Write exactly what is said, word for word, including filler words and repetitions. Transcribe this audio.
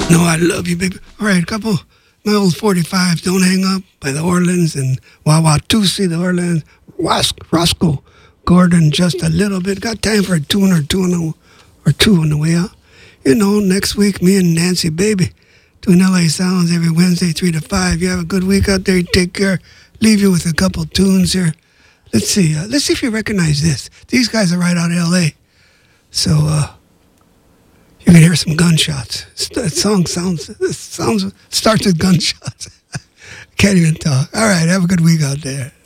No, I love you, baby. All right, a couple my old forty-fives, Don't Hang Up by the Orleans and Wawatusi, the Orleans, Ros- Roscoe Gordon, Just a Little Bit. Got time for a tune or two on the, or two on the way out. You know, next week, me and Nancy Baby doing L A Sounds every Wednesday, three to five. You have a good week out there. You take care. Leave you with a couple tunes here. Let's see. Uh, let's see if you recognize this. These guys are right out of L A. So, uh, you can hear some gunshots. The song sounds, sounds starts with gunshots. Can't even talk. All right, have a good week out there.